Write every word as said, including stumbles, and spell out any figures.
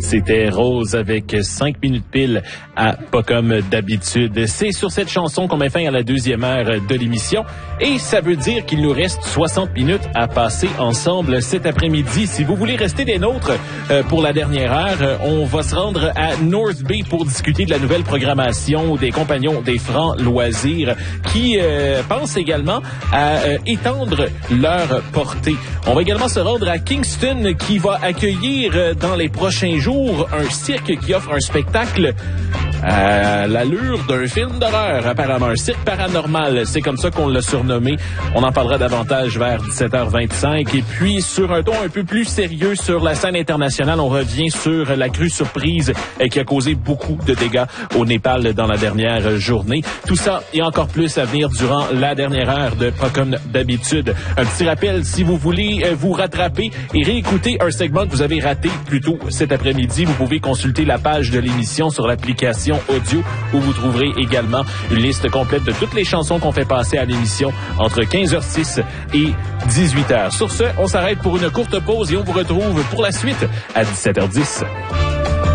C'était Rose avec cinq minutes pile à Pas comme d'habitude. C'est sur cette chanson qu'on met fin à la deuxième heure de l'émission. Et ça veut dire qu'il nous reste soixante minutes à passer ensemble cet après-midi. Si vous voulez rester des nôtres euh, pour la dernière heure, euh, on va se rendre à North Bay pour discuter de la nouvelle programmation des Compagnons des Francs Loisirs qui euh, pensent également à euh, étendre leur portée. On va également se rendre à Kingston qui va accueillir euh, dans les prochains jours un cirque qui offre un spectacle à l'allure d'un film d'horreur, apparemment. Un cirque paranormal, c'est comme ça qu'on l'a surnommé. On en parlera davantage vers dix-sept heures vingt-cinq. Et puis, sur un ton un peu plus sérieux sur la scène internationale, on revient sur la crue surprise qui a causé beaucoup de dégâts au Népal dans la dernière journée. Tout ça et encore plus à venir durant la dernière heure de Pas comme d'habitude. Un petit rappel, si vous voulez vous rattraper et réécouter un segment que vous avez raté plus tôt cet après-midi, vous pouvez consulter la page de l'émission sur l'application audio où vous trouverez également une liste complète de toutes les chansons qu'on fait passer à l'émission entre quinze heures six et dix-huit heures. Sur ce, on s'arrête pour une courte pause et on vous retrouve pour la suite à dix-sept heures dix.